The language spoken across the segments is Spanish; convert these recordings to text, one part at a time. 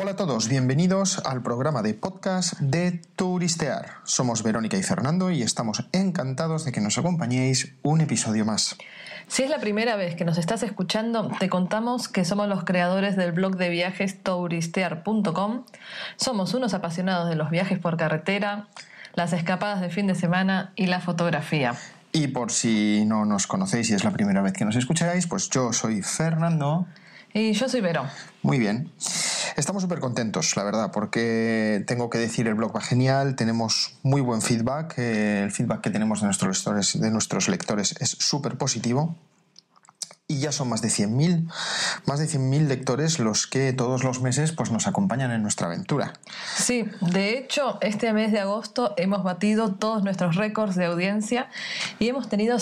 Hola a todos, bienvenidos al programa de podcast de Touristear. Somos Verónica y Fernando y estamos encantados de que nos acompañéis un episodio más. Si es la primera vez que nos estás escuchando, te contamos que somos los creadores del blog de viajes touristear.com. Somos unos apasionados de los viajes por carretera, las escapadas de fin de semana y la fotografía. Y por si no nos conocéis y es la primera vez que nos escucháis, pues yo soy Fernando. Y yo soy Vero. Muy bien. Estamos súper contentos, la verdad, porque tengo que decir, el blog va genial, tenemos muy buen feedback, el feedback que tenemos de nuestros lectores es súper positivo. Y ya son más de 100.000 lectores los que todos los meses pues, nos acompañan en nuestra aventura. Sí, de hecho, este mes de agosto hemos batido todos nuestros récords de audiencia y hemos tenido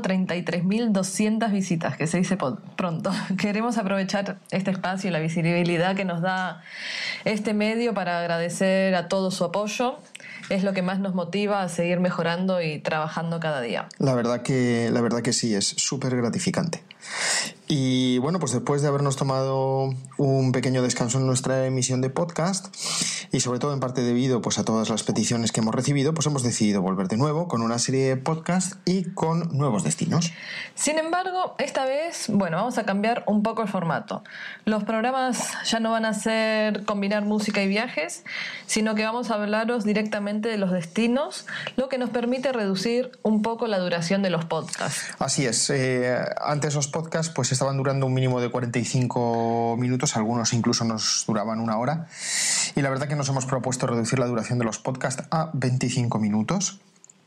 133.200 visitas, que se dice pronto. Queremos aprovechar este espacio y la visibilidad que nos da este medio para agradecer a todo su apoyo. Es lo que más nos motiva a seguir mejorando y trabajando cada día. La verdad que sí, es súper gratificante. Y bueno, pues después de habernos tomado un pequeño descanso en nuestra emisión de podcast y sobre todo en parte debido pues a todas las peticiones que hemos recibido, pues hemos decidido volver de nuevo con una serie de podcast y con nuevos destinos. Sin embargo, esta vez, vamos a cambiar un poco el formato. Los programas ya no van a ser combinar música y viajes, sino que vamos a hablaros directamente de los destinos, lo que nos permite reducir un poco la duración de los podcasts. Así es. Antes los podcasts pues estaban durando un mínimo de 45 minutos, algunos incluso nos duraban una hora, y la verdad que nos hemos propuesto reducir la duración de los podcasts a 25 minutos,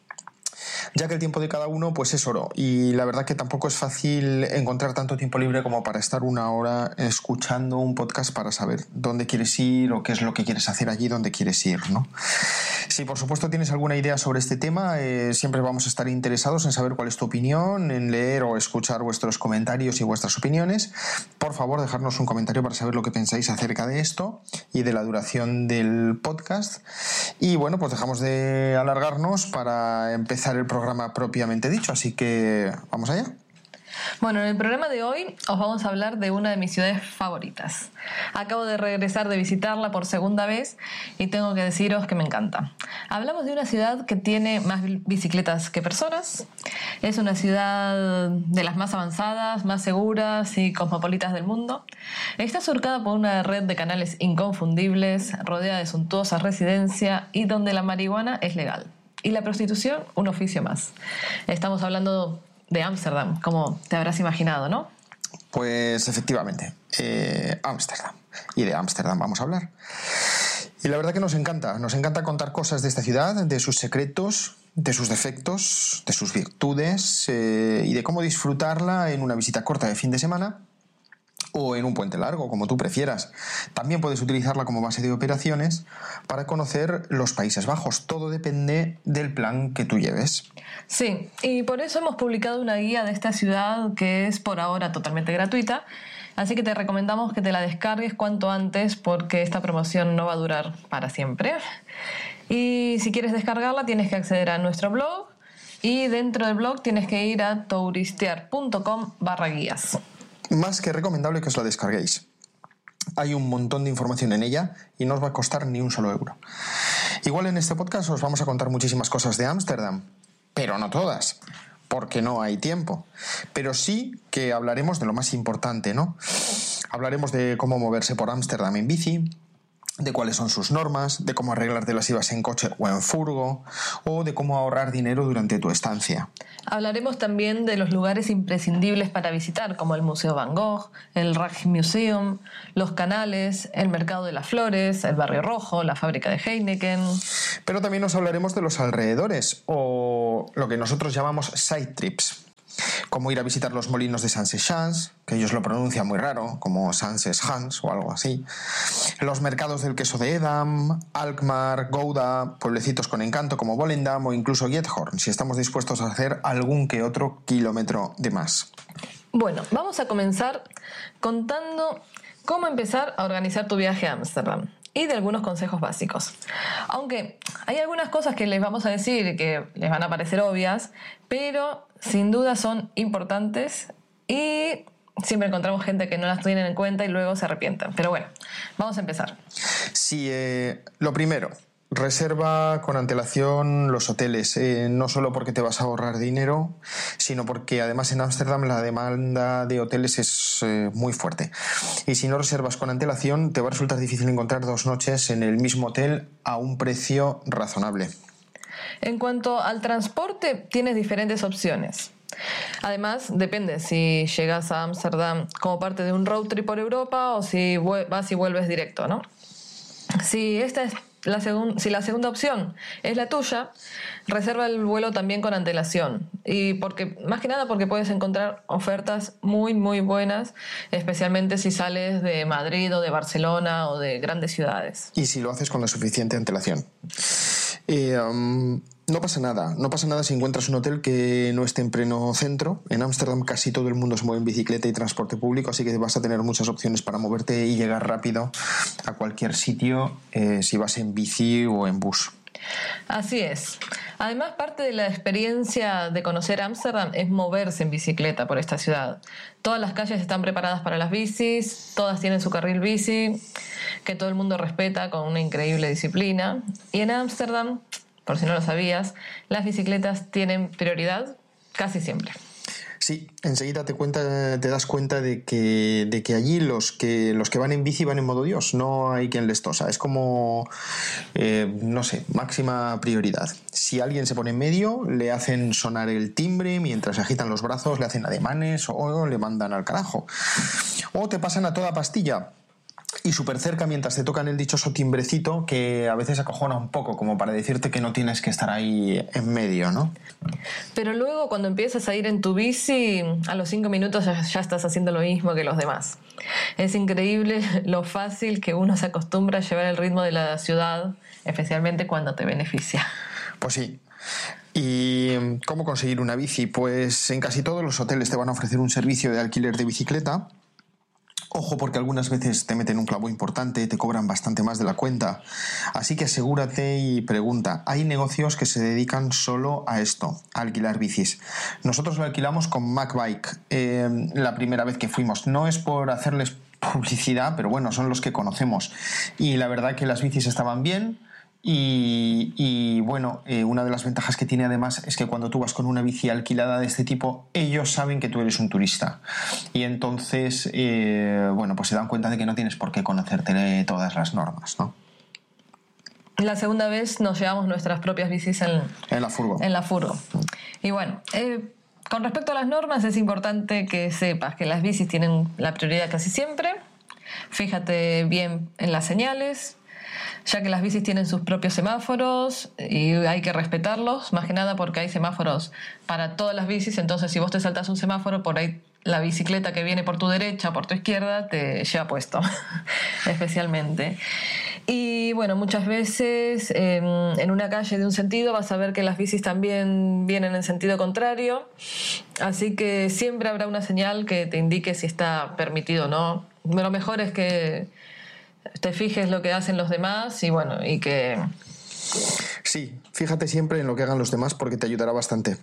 ya que el tiempo de cada uno pues es oro, y la verdad que tampoco es fácil encontrar tanto tiempo libre como para estar una hora escuchando un podcast para saber dónde quieres ir o qué es lo que quieres hacer allí donde quieres ir, ¿no? Si por supuesto tienes alguna idea sobre este tema, siempre vamos a estar interesados en saber cuál es tu opinión, en leer o escuchar vuestros comentarios y vuestras opiniones. Por favor, dejarnos un comentario para saber lo que pensáis acerca de esto y de la duración del podcast. Y bueno, pues dejamos de alargarnos para empezar el programa propiamente dicho, así que vamos allá. Bueno, en el programa de hoy os vamos a hablar de una de mis ciudades favoritas. Acabo de regresar de visitarla por segunda vez y tengo que deciros que me encanta. Hablamos de una ciudad que tiene más bicicletas que personas. Es una ciudad de las más avanzadas, más seguras y cosmopolitas del mundo. Está surcada por una red de canales inconfundibles, rodeada de suntuosa residencia y donde la marihuana es legal. Y la prostitución, un oficio más. Estamos hablando de Ámsterdam, como te habrás imaginado, ¿no? Pues efectivamente, Ámsterdam. Y de Ámsterdam vamos a hablar. Y la verdad que nos encanta contar cosas de esta ciudad, de sus secretos, de sus defectos, de sus virtudes y de cómo disfrutarla en una visita corta de fin de semana o en un puente largo, como tú prefieras. También puedes utilizarla como base de operaciones para conocer los Países Bajos. Todo depende del plan que tú lleves. Sí, y por eso hemos publicado una guía de esta ciudad que es por ahora totalmente gratuita, así que te recomendamos que te la descargues cuanto antes porque esta promoción no va a durar para siempre. Y si quieres descargarla tienes que acceder a nuestro blog y dentro del blog tienes que ir a touristear.com/guías. Más que recomendable que os la descarguéis. Hay un montón de información en ella y no os va a costar ni un solo euro. Igual en este podcast os vamos a contar muchísimas cosas de Ámsterdam, pero no todas, porque no hay tiempo. Pero sí que hablaremos de lo más importante, ¿no? Hablaremos de cómo moverse por Ámsterdam en bici, de cuáles son sus normas, de cómo arreglarte las ibas en coche o en furgo, o de cómo ahorrar dinero durante tu estancia. Hablaremos también de los lugares imprescindibles para visitar, como el Museo Van Gogh, el Rijksmuseum, los canales, el Mercado de las Flores, el Barrio Rojo, la fábrica de Heineken. Pero también nos hablaremos de los alrededores, o lo que nosotros llamamos side trips, como ir a visitar los molinos de Saint-Sechans, que ellos lo pronuncian muy raro, como Saint-Sechans o algo así, los mercados del queso de Edam, Alkmaar, Gouda, pueblecitos con encanto como Volendam o incluso Giethoorn, si estamos dispuestos a hacer algún que otro kilómetro de más. Bueno, vamos a comenzar contando cómo empezar a organizar tu viaje a Ámsterdam y de algunos consejos básicos. Aunque hay algunas cosas que les vamos a decir que les van a parecer obvias, pero sin duda son importantes y siempre encontramos gente que no las tienen en cuenta y luego se arrepienten. Pero bueno, vamos a empezar. Sí, lo primero, reserva con antelación los hoteles, no solo porque te vas a ahorrar dinero, sino porque además en Ámsterdam la demanda de hoteles es muy fuerte. Y si no reservas con antelación, te va a resultar difícil encontrar 2 noches en el mismo hotel a un precio razonable. En cuanto al transporte, tienes diferentes opciones. Además, depende si llegas a Ámsterdam como parte de un road trip por Europa o si vas y vuelves directo, ¿no? Si la segunda opción es la tuya, reserva el vuelo también con antelación. Y más que nada porque puedes encontrar ofertas muy, muy buenas, especialmente si sales de Madrid o de Barcelona o de grandes ciudades. Y si lo haces con la suficiente antelación. No pasa nada si encuentras un hotel que no esté en pleno centro. En Ámsterdam casi todo el mundo se mueve en bicicleta y transporte público, así que vas a tener muchas opciones para moverte y llegar rápido a cualquier sitio si vas en bici o en bus. Así es. Además, parte de la experiencia de conocer Ámsterdam es moverse en bicicleta por esta ciudad. Todas las calles están preparadas para las bicis, todas tienen su carril bici, que todo el mundo respeta con una increíble disciplina. Y en Ámsterdam, por si no lo sabías, las bicicletas tienen prioridad casi siempre. Sí, enseguida te das cuenta de que allí los que van en bici van en modo Dios, no hay quien les tosa, es como, máxima prioridad. Si alguien se pone en medio, le hacen sonar el timbre, mientras se agitan los brazos, le hacen ademanes o le mandan al carajo. O te pasan a toda pastilla. Y súper cerca mientras te tocan el dichoso timbrecito que a veces acojona un poco, como para decirte que no tienes que estar ahí en medio, ¿no? Pero luego cuando empiezas a ir en tu bici, a los 5 minutos ya estás haciendo lo mismo que los demás. Es increíble lo fácil que uno se acostumbra a llevar el ritmo de la ciudad, especialmente cuando te beneficia. Pues sí. ¿Y cómo conseguir una bici? Pues en casi todos los hoteles te van a ofrecer un servicio de alquiler de bicicleta. Ojo, porque algunas veces te meten un clavo importante, te cobran bastante más de la cuenta. Así que asegúrate y pregunta. Hay negocios que se dedican solo a esto, a alquilar bicis. Nosotros lo alquilamos con MacBike la primera vez que fuimos. No es por hacerles publicidad, pero bueno, son los que conocemos. Y la verdad que las bicis estaban bien. Y bueno, una de las ventajas que tiene además es que cuando tú vas con una bici alquilada de este tipo, ellos saben que tú eres un turista y entonces pues se dan cuenta de que no tienes por qué conocerte todas las normas, ¿no? La segunda vez nos llevamos nuestras propias bicis en la furgo. Y bueno, con respecto a las normas es importante que sepas que las bicis tienen la prioridad casi siempre. Fíjate bien en las señales, ya que las bicis tienen sus propios semáforos y hay que respetarlos, más que nada porque hay semáforos para todas las bicis, entonces si vos te saltas un semáforo, por ahí la bicicleta que viene por tu derecha o por tu izquierda te lleva puesto, especialmente. Y bueno, muchas veces en una calle de un sentido vas a ver que las bicis también vienen en sentido contrario, así que siempre habrá una señal que te indique si está permitido o no. Lo mejor es que te fijes lo que hacen los demás y que... Sí, fíjate siempre en lo que hagan los demás porque te ayudará bastante.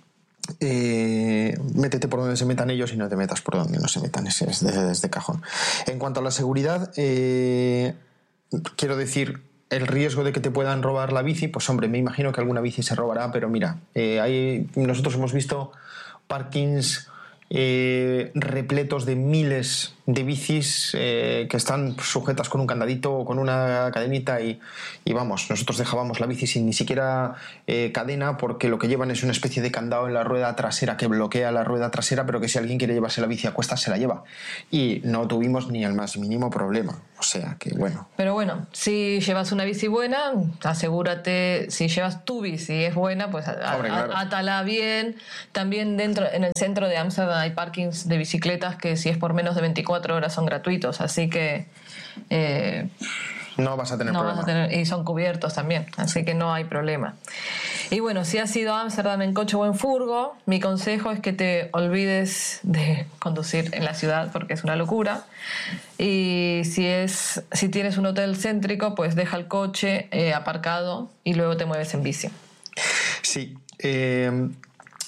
Métete por donde se metan ellos y no te metas por donde no se metan, ese es desde cajón. En cuanto a la seguridad, quiero decir, el riesgo de que te puedan robar la bici, pues hombre, me imagino que alguna bici se robará, pero mira, nosotros hemos visto parkings repletos de miles de bicis que están sujetas con un candadito o con una cadenita y vamos, nosotros dejábamos la bici sin ni siquiera cadena porque lo que llevan es una especie de candado en la rueda trasera que bloquea la rueda trasera, pero que si alguien quiere llevarse la bici a cuestas se la lleva y no tuvimos ni el más mínimo problema, o sea que bueno. Pero bueno, si llevas una bici buena, asegúrate, si llevas tu bici es buena, pues átala bien. También en el centro de Ámsterdam hay parkings de bicicletas que si es por menos de 24 horas son gratuitos, así que no vas a tener problema. Y son cubiertos también, así que no hay problema. Y bueno, si has ido a Ámsterdam en coche o en furgo, mi consejo es que te olvides de conducir en la ciudad porque es una locura. Y si tienes un hotel céntrico, pues deja el coche aparcado y luego te mueves en bici. Sí.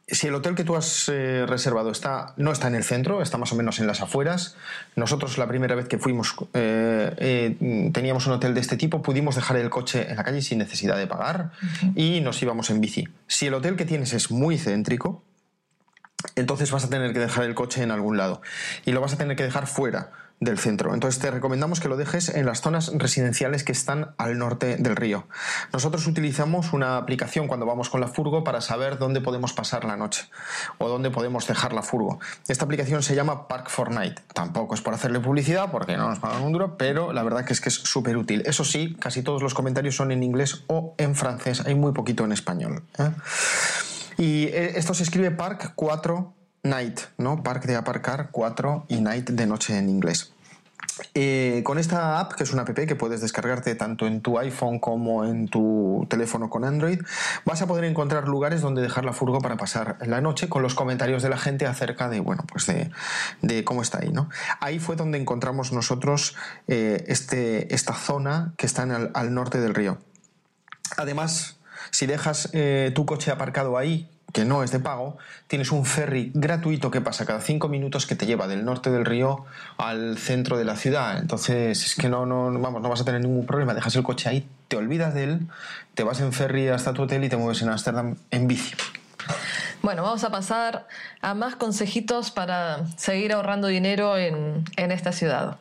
Si el hotel que tú has reservado no está en el centro, está más o menos en las afueras. Nosotros la primera vez que fuimos teníamos un hotel de este tipo, pudimos dejar el coche en la calle sin necesidad de pagar y nos íbamos en bici. Si el hotel que tienes es muy céntrico, entonces vas a tener que dejar el coche en algún lado y lo vas a tener que dejar fuera del centro. Entonces te recomendamos que lo dejes en las zonas residenciales que están al norte del río. Nosotros utilizamos una aplicación cuando vamos con la furgo para saber dónde podemos pasar la noche o dónde podemos dejar la furgo. Esta aplicación se llama Park4Night. Tampoco es por hacerle publicidad porque no nos pagan un duro, pero la verdad que es súper útil. Eso sí, casi todos los comentarios son en inglés o en francés. Hay muy poquito en español, ¿eh? Y esto se escribe Park 4 Night, ¿no? Park de aparcar, 4 y Night de noche en inglés. Con esta app, que es una app que puedes descargarte tanto en tu iPhone como en tu teléfono con Android, vas a poder encontrar lugares donde dejar la furgo para pasar la noche con los comentarios de la gente acerca de, bueno, pues de cómo está ahí, ¿no? Ahí fue donde encontramos nosotros esta zona que está al norte del río. Además, si dejas tu coche aparcado ahí, que no es de pago, tienes un ferry gratuito que pasa cada 5 minutos que te lleva del norte del río al centro de la ciudad. Entonces es que no vas a tener ningún problema. Dejas el coche ahí, te olvidas de él, te vas en ferry hasta tu hotel y te mueves en Ámsterdam en bici. Bueno, vamos a pasar a más consejitos para seguir ahorrando dinero en esta ciudad.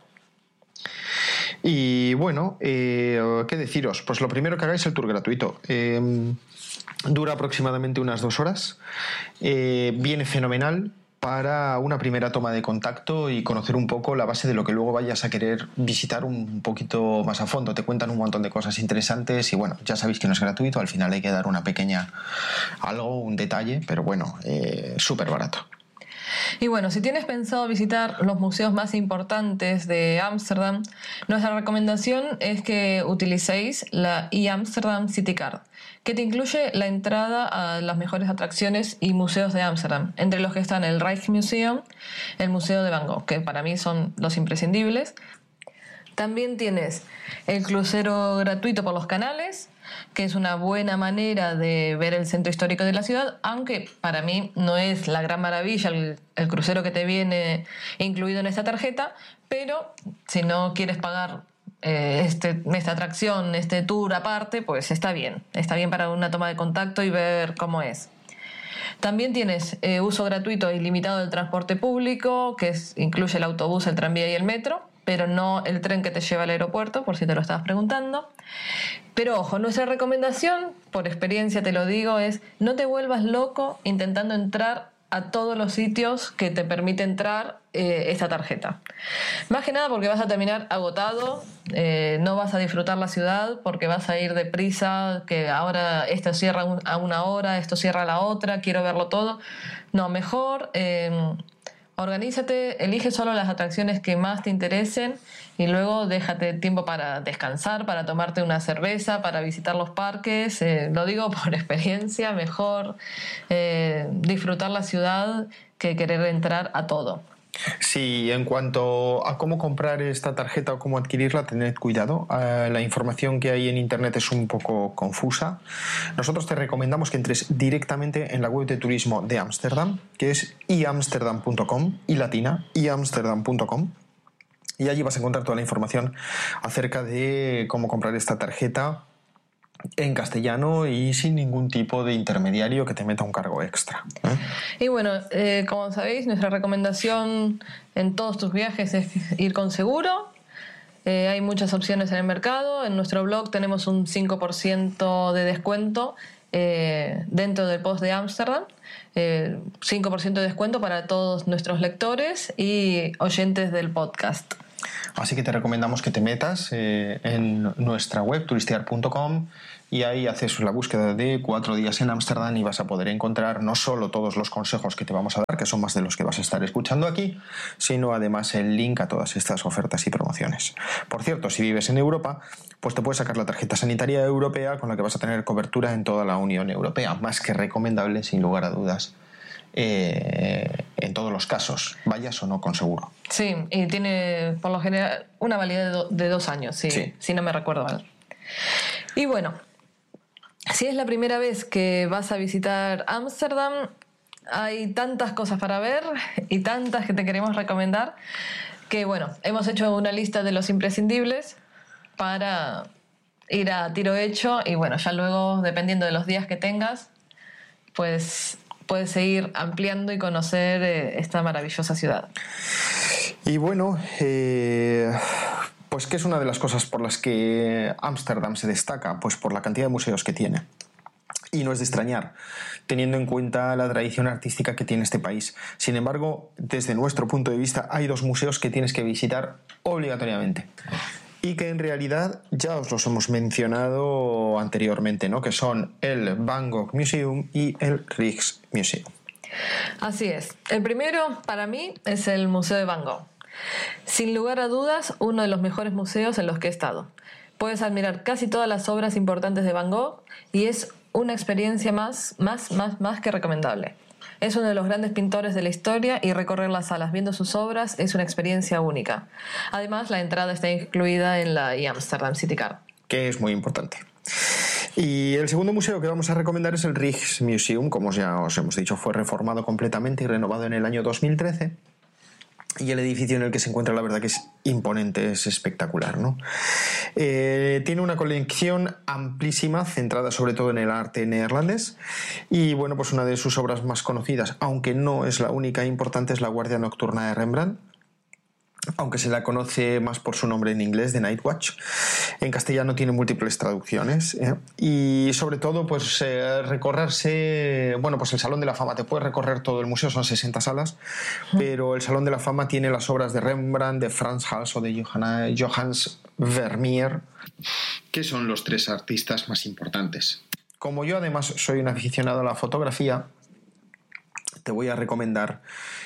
Y bueno, ¿qué deciros? Pues lo primero que hagáis el tour gratuito. Dura aproximadamente unas 2 horas. Viene fenomenal para una primera toma de contacto y conocer un poco la base de lo que luego vayas a querer visitar un poquito más a fondo. Te cuentan un montón de cosas interesantes y bueno, ya sabéis que no es gratuito, al final hay que dar un detalle, pero bueno, súper barato. Y bueno, si tienes pensado visitar los museos más importantes de Ámsterdam, nuestra recomendación es que utilicéis la eAmsterdam City Card, que te incluye la entrada a las mejores atracciones y museos de Ámsterdam, entre los que están el Rijksmuseum, el Museo de Van Gogh, que para mí son los imprescindibles. También tienes el crucero gratuito por los canales, que es una buena manera de ver el centro histórico de la ciudad, aunque para mí no es la gran maravilla el crucero que te viene incluido en esta tarjeta, pero si no quieres pagar esta atracción, este tour aparte, pues está bien para una toma de contacto y ver cómo es. También tienes uso gratuito e ilimitado del transporte público, que incluye el autobús, el tranvía y el metro, pero no el tren que te lleva al aeropuerto, por si te lo estabas preguntando. Pero ojo, nuestra recomendación, por experiencia te lo digo, es no te vuelvas loco intentando entrar a todos los sitios que te permite entrar esta tarjeta. Más que nada porque vas a terminar agotado, no vas a disfrutar la ciudad porque vas a ir deprisa, que ahora esto cierra a una hora, esto cierra a la otra, quiero verlo todo. No, mejor organízate, elige solo las atracciones que más te interesen y luego déjate tiempo para descansar, para tomarte una cerveza, para visitar los parques. Lo digo por experiencia, mejor disfrutar la ciudad que querer entrar a todo. Sí, en cuanto a cómo comprar esta tarjeta o cómo adquirirla, tened cuidado. La información que hay en internet es un poco confusa. Nosotros te recomendamos que entres directamente en la web de turismo de Ámsterdam, que es eamsterdam.com, y latina, eamsterdam.com. Y allí vas a encontrar toda la información acerca de cómo comprar esta tarjeta en castellano y sin ningún tipo de intermediario que te meta un cargo extra. Y bueno, como sabéis, nuestra recomendación en todos tus viajes es ir con seguro. Hay muchas opciones en el mercado. En nuestro blog tenemos un 5% de descuento dentro del post de Ámsterdam. 5% de descuento para todos nuestros lectores y oyentes del podcast. Así que te recomendamos que te metas en nuestra web turistear.com y ahí haces la búsqueda de 4 días en Ámsterdam y vas a poder encontrar no solo todos los consejos que te vamos a dar, que son más de los que vas a estar escuchando aquí, sino además el link a todas estas ofertas y promociones. Por cierto, si vives en Europa, pues te puedes sacar la tarjeta sanitaria europea con la que vas a tener cobertura en toda la Unión Europea, más que recomendable, sin lugar a dudas. En todos los casos, vayas o no con seguro. Sí, y tiene por lo general una validez de 2 años, sí. Si no me recuerdo mal. Y bueno, si es la primera vez que vas a visitar Ámsterdam, hay tantas cosas para ver y tantas que te queremos recomendar que, bueno, hemos hecho una lista de los imprescindibles para ir a tiro hecho y, bueno, ya luego, dependiendo de los días que tengas, pues puedes seguir ampliando y conocer esta maravillosa ciudad. Y bueno, pues ¿qué es una de las cosas por las que Ámsterdam se destaca? Pues por la cantidad de museos que tiene. Y no es de extrañar, teniendo en cuenta la tradición artística que tiene este país. Sin embargo, desde nuestro punto de vista, hay 2 museos que tienes que visitar obligatoriamente. Y que en realidad ya os los hemos mencionado anteriormente, ¿no? Que son el Van Gogh Museum y el Rijksmuseum. Así es. El primero, para mí, es el Museo de Van Gogh. Sin lugar a dudas, uno de los mejores museos en los que he estado. Puedes admirar casi todas las obras importantes de Van Gogh y es una experiencia más que recomendable. Es uno de los grandes pintores de la historia y recorrer las salas viendo sus obras es una experiencia única. Además, la entrada está incluida en la Amsterdam City Card, que es muy importante. Y el segundo museo que vamos a recomendar es el Rijksmuseum. Como ya os hemos dicho, fue reformado completamente y renovado en el año 2013. Y el edificio en el que se encuentra, la verdad que es imponente, es espectacular, ¿no? Tiene una colección amplísima, centrada sobre todo en el arte neerlandés. Y bueno, pues una de sus obras más conocidas, aunque no es la única importante, es La Guardia Nocturna de Rembrandt, aunque se la conoce más por su nombre en inglés, The Night Watch. En castellano tiene múltiples traducciones, y sobre todo pues recorrerse, bueno, pues el Salón de la Fama, te puedes recorrer todo el museo, son 60 salas, pero el Salón de la Fama tiene las obras de Rembrandt, de Frans Hals o de Johannes Vermeer, que son los 3 artistas más importantes. Como yo además soy un aficionado a la fotografía, te voy a recomendar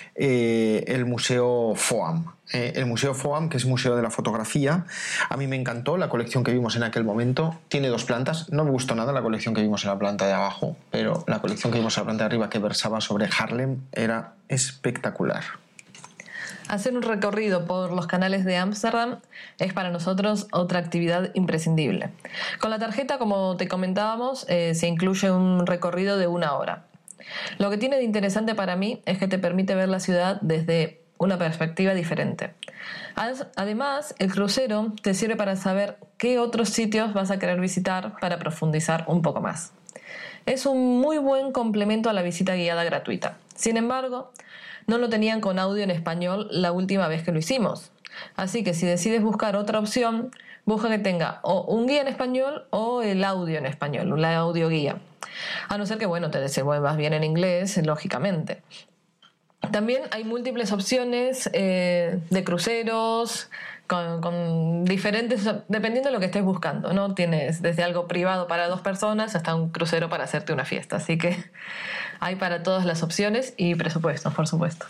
el Museo Foam. El Museo Foam, que es Museo de la Fotografía. A mí me encantó la colección que vimos en aquel momento. Tiene 2 plantas. No me gustó nada la colección que vimos en la planta de abajo, pero la colección que vimos en la planta de arriba, que versaba sobre Haarlem, era espectacular. Hacer un recorrido por los canales de Ámsterdam es para nosotros otra actividad imprescindible. Con la tarjeta, como te comentábamos, se incluye un recorrido de 1 hora. Lo que tiene de interesante para mí es que te permite ver la ciudad desde una perspectiva diferente. Además, el crucero te sirve para saber qué otros sitios vas a querer visitar para profundizar un poco más. Es un muy buen complemento a la visita guiada gratuita. Sin embargo, no lo tenían con audio en español la última vez que lo hicimos. Así que si decides buscar otra opción, busca que tenga o un guía en español o el audio en español, la audioguía. A no ser que, bueno, te desenvuelvas bien en inglés, lógicamente. También hay múltiples opciones de cruceros con diferentes, dependiendo de lo que estés buscando, ¿no? Tienes desde algo privado para 2 personas hasta un crucero para hacerte una fiesta. Así que hay para todas las opciones y presupuestos, por supuesto.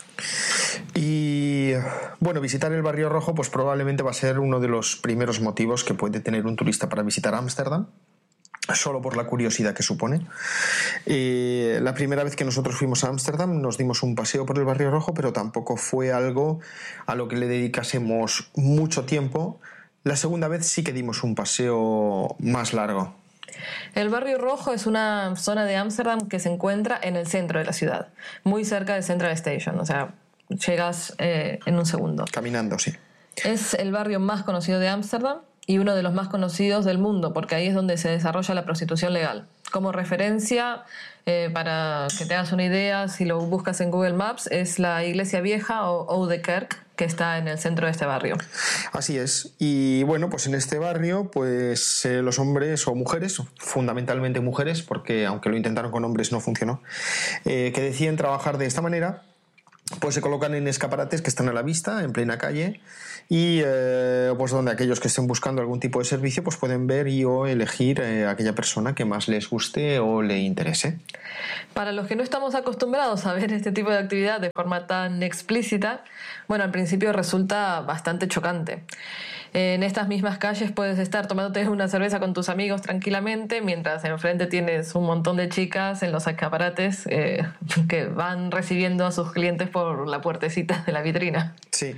Y bueno, visitar el Barrio Rojo pues probablemente va a ser uno de los primeros motivos que puede tener un turista para visitar Ámsterdam, solo por la curiosidad que supone. La primera vez que nosotros fuimos a Ámsterdam nos dimos un paseo por el Barrio Rojo, pero tampoco fue algo a lo que le dedicásemos mucho tiempo. La segunda vez sí que dimos un paseo más largo. El Barrio Rojo es una zona de Ámsterdam que se encuentra en el centro de la ciudad, muy cerca de Central Station, o sea, llegas en un segundo. Caminando, sí. Es el barrio más conocido de Ámsterdam y uno de los más conocidos del mundo, porque ahí es donde se desarrolla la prostitución legal. Como referencia, para que te hagas una idea, si lo buscas en Google Maps, es la Iglesia Vieja o Oude Kerk, que está en el centro de este barrio. Así es. Y bueno, pues en este barrio, pues los hombres o mujeres, fundamentalmente mujeres, porque aunque lo intentaron con hombres no funcionó, que deciden trabajar de esta manera, pues se colocan en escaparates que están a la vista, en plena calle, y pues donde aquellos que estén buscando algún tipo de servicio pues pueden ver y o elegir a aquella persona que más les guste o le interese. Para los que no estamos acostumbrados a ver este tipo de actividad de forma tan explícita, bueno, al principio resulta bastante chocante. En estas mismas calles puedes estar tomándote una cerveza con tus amigos tranquilamente, mientras enfrente tienes un montón de chicas en los escaparates que van recibiendo a sus clientes por la puertecita de la vitrina. Sí.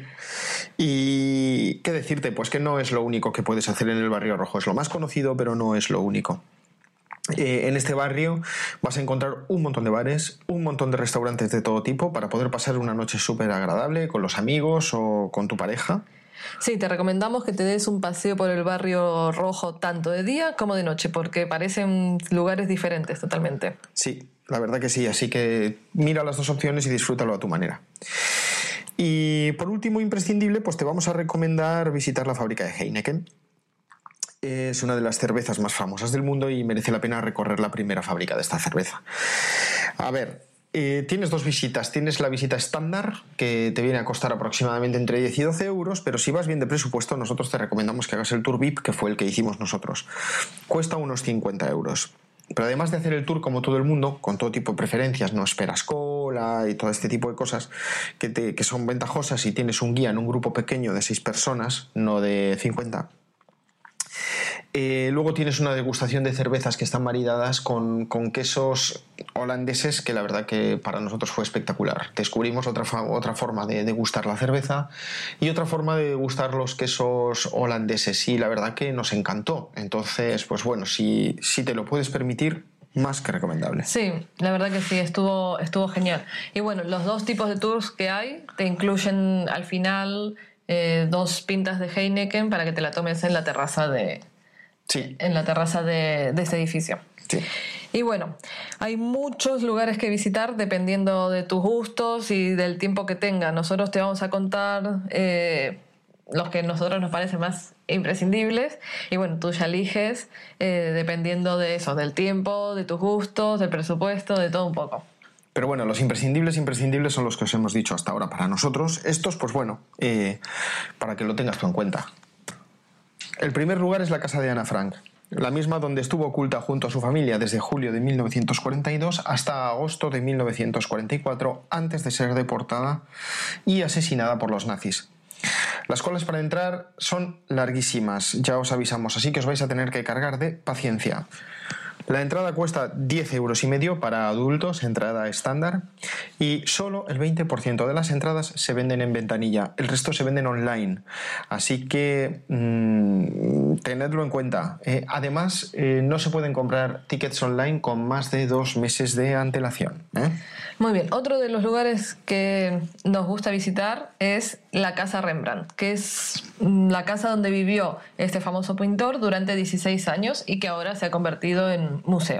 Y qué decirte, pues que no es lo único que puedes hacer en el Barrio Rojo. Es lo más conocido, pero no es lo único. En este barrio vas a encontrar un montón de bares, un montón de restaurantes de todo tipo para poder pasar una noche súper agradable con los amigos o con tu pareja. Sí, te recomendamos que te des un paseo por el barrio rojo tanto de día como de noche, porque parecen lugares diferentes totalmente. Sí, la verdad que sí, así que mira las dos opciones y disfrútalo a tu manera. Y por último, imprescindible, pues te vamos a recomendar visitar la fábrica de Heineken. Es una de las cervezas más famosas del mundo y merece la pena recorrer la primera fábrica de esta cerveza. A ver, tienes dos visitas. Tienes la visita estándar, que te viene a costar aproximadamente entre 10 y 12 euros, pero si vas bien de presupuesto, nosotros te recomendamos que hagas el tour VIP, que fue el que hicimos nosotros. Cuesta unos 50 euros. Pero además de hacer el tour como todo el mundo, con todo tipo de preferencias, no esperas cola y todo este tipo de cosas que son ventajosas si tienes un guía en un grupo pequeño de 6 personas, no de 50. Luego tienes una degustación de cervezas que están maridadas con quesos holandeses, que la verdad que para nosotros fue espectacular. Descubrimos otra forma de degustar la cerveza y otra forma de degustar los quesos holandeses, y la verdad que nos encantó. Entonces, pues bueno, si te lo puedes permitir, más que recomendable. Sí, la verdad que sí, estuvo genial. Y bueno, los dos tipos de tours que hay te incluyen al final 2 pintas de Heineken para que te la tomes en la terraza de este edificio. Sí. Y bueno, hay muchos lugares que visitar dependiendo de tus gustos y del tiempo que tengas. Nosotros te vamos a contar los que a nosotros nos parecen más imprescindibles, y bueno, tú ya eliges dependiendo de eso, del tiempo, de tus gustos, del presupuesto, de todo un poco. Pero bueno, los imprescindibles son los que os hemos dicho hasta ahora para nosotros. Estos, pues bueno, para que lo tengas tú en cuenta. El primer lugar es la casa de Ana Frank, la misma donde estuvo oculta junto a su familia desde julio de 1942 hasta agosto de 1944, antes de ser deportada y asesinada por los nazis. Las colas para entrar son larguísimas, ya os avisamos, así que os vais a tener que cargar de paciencia. La entrada cuesta 10,5 euros para adultos, entrada estándar, y solo el 20% de las entradas se venden en ventanilla, el resto se venden online, así que tenedlo en cuenta. Además, no se pueden comprar tickets online con más de 2 meses de antelación. Muy bien, otro de los lugares que nos gusta visitar es la Casa Rembrandt, que es la casa donde vivió este famoso pintor durante 16 años y que ahora se ha convertido en museo.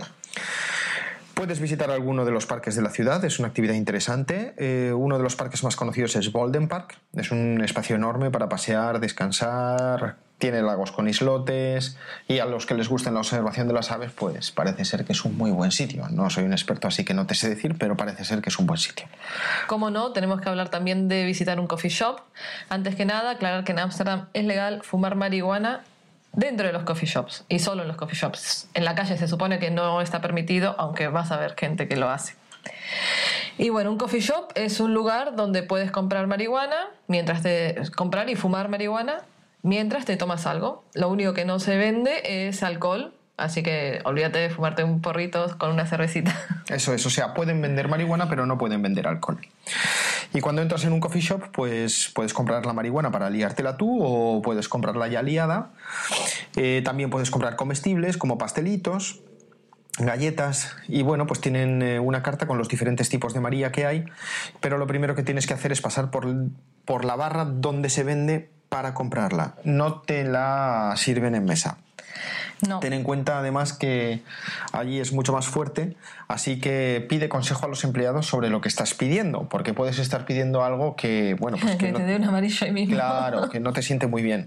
Puedes visitar alguno de los parques de la ciudad, es una actividad interesante. Uno de los parques más conocidos es Bolden Park, es un espacio enorme para pasear, descansar, tiene lagos con islotes, y a los que les gusta la observación de las aves, pues parece ser que es un muy buen sitio. No soy un experto, así que no te sé decir, pero parece ser que es un buen sitio. Como no, tenemos que hablar también de visitar un coffee shop. Antes que nada, aclarar que en Ámsterdam es legal fumar marihuana dentro de los coffee shops y solo en los coffee shops. En la calle se supone que no está permitido, aunque vas a ver gente que lo hace. Y bueno, un coffee shop es un lugar donde puedes comprar marihuana, comprar y fumar marihuana mientras te tomas algo. Lo único que no se vende es alcohol, así que olvídate de fumarte un porrito con una cervecita. Eso es, o sea, pueden vender marihuana, pero no pueden vender alcohol. Y cuando entras en un coffee shop, pues puedes comprar la marihuana para liártela tú, o puedes comprarla ya liada. También puedes comprar comestibles como pastelitos, galletas, y bueno, pues tienen una carta con los diferentes tipos de María que hay, pero lo primero que tienes que hacer es pasar por la barra donde se vende para comprarla. No te la sirven en mesa. No. Ten en cuenta además que allí es mucho más fuerte, así que pide consejo a los empleados sobre lo que estás pidiendo, porque puedes estar pidiendo algo que, bueno, pues que te dé un amarillo ahí mismo. Claro, que no te siente muy bien.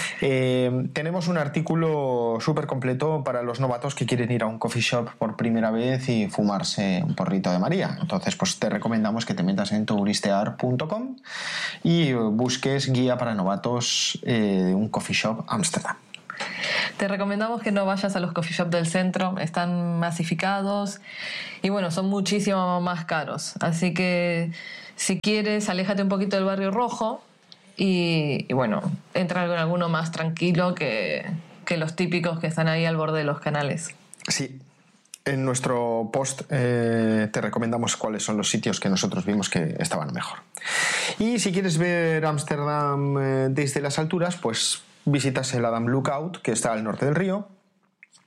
Tenemos un artículo súper completo para los novatos que quieren ir a un coffee shop por primera vez y fumarse un porrito de María. Entonces, pues te recomendamos que te metas en touristear.com y busques guía para novatos de un coffee shop Ámsterdam. Te recomendamos que no vayas a los coffee shops del centro, están masificados y bueno, son muchísimo más caros. Así que si quieres, aléjate un poquito del barrio rojo y bueno, entra en alguno más tranquilo que los típicos que están ahí al borde de los canales. Sí. En nuestro post te recomendamos cuáles son los sitios que nosotros vimos que estaban mejor. Y si quieres ver Ámsterdam desde las alturas, pues visitas el Adam Lookout, que está al norte del río.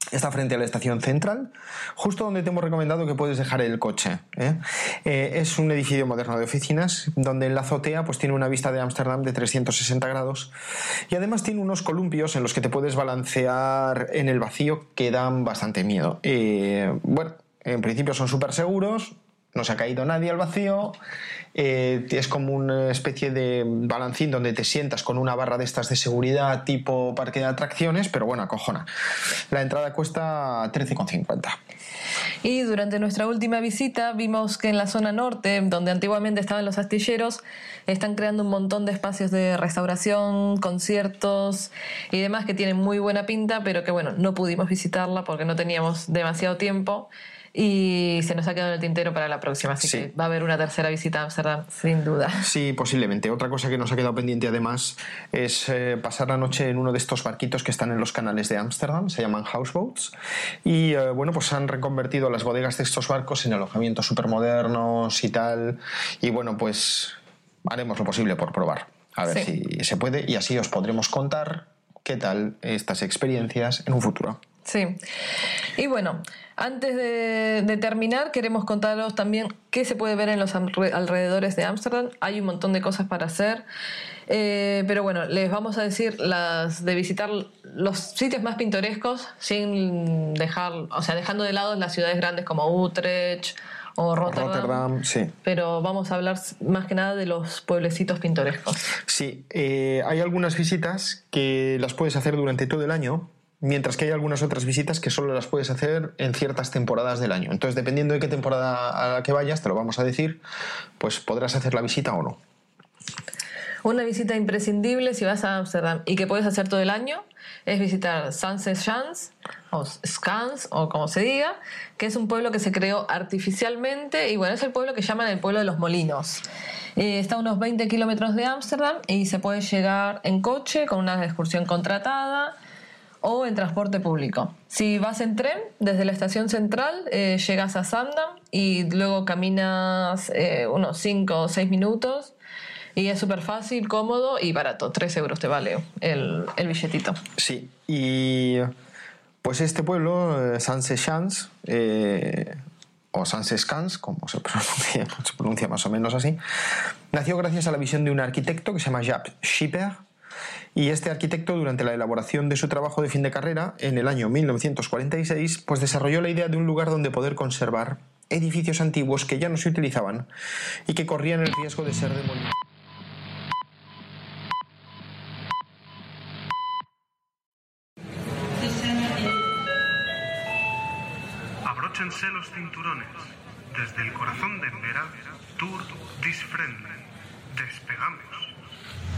Está frente a la estación central, justo donde te hemos recomendado que puedes dejar el coche. Es un edificio moderno de oficinas, donde en la azotea pues tiene una vista de Ámsterdam de 360 grados y además tiene unos columpios en los que te puedes balancear en el vacío que dan bastante miedo. Bueno, en principio son súper seguros, no se ha caído nadie al vacío. Es como una especie de balancín donde te sientas con una barra de estas de seguridad tipo parque de atracciones, pero bueno, acojona. La entrada cuesta 13,50. Y durante nuestra última visita vimos que en la zona norte, donde antiguamente estaban los astilleros, están creando un montón de espacios de restauración, conciertos y demás que tienen muy buena pinta, pero que bueno, no pudimos visitarla porque no teníamos demasiado tiempo. Y se nos ha quedado en el tintero para la próxima, así que va a haber una tercera visita a Ámsterdam, sin duda. Sí, posiblemente. Otra cosa que nos ha quedado pendiente además es pasar la noche en uno de estos barquitos que están en los canales de Ámsterdam, se llaman houseboats, y bueno, pues han reconvertido las bodegas de estos barcos en alojamientos supermodernos y tal, y bueno, pues haremos lo posible por probar, a ver si se puede, y así os podremos contar qué tal estas experiencias en un futuro. Sí. Y bueno, antes de terminar, queremos contaros también qué se puede ver en los alrededores de Ámsterdam. Hay un montón de cosas para hacer, pero bueno, les vamos a decir las de visitar los sitios más pintorescos sin dejar, o sea, dejando de lado las ciudades grandes como Utrecht o Rotterdam, sí. Pero vamos a hablar más que nada de los pueblecitos pintorescos. Sí, hay algunas visitas que las puedes hacer durante todo el año, mientras que hay algunas otras visitas que solo las puedes hacer en ciertas temporadas del año. Entonces, dependiendo de qué temporada a la que vayas, te lo vamos a decir, pues podrás hacer la visita o no. Una visita imprescindible si vas a Ámsterdam y que puedes hacer todo el año es visitar Sanseschans o Skans o como se diga, que es un pueblo que se creó artificialmente y bueno, es el pueblo que llaman el pueblo de los molinos. Está a unos 20 kilómetros de Ámsterdam y se puede llegar en coche con una excursión contratada o en transporte público. Si vas en tren, desde la estación central llegas a Zaandam y luego caminas unos 5 o 6 minutos y es súper fácil, cómodo y barato. 3 euros te vale el billetito. Sí, y pues este pueblo, Sanseschans, o Sanseschans, como se pronuncia más o menos así, nació gracias a la visión de un arquitecto que se llama Jaap Schipper. Y este arquitecto, durante la elaboración de su trabajo de fin de carrera, en el año 1946, pues desarrolló la idea de un lugar donde poder conservar edificios antiguos que ya no se utilizaban y que corrían el riesgo de ser demolidos. Abróchense los cinturones. Desde el corazón de Envera, Tour dis Friend. Despegamos.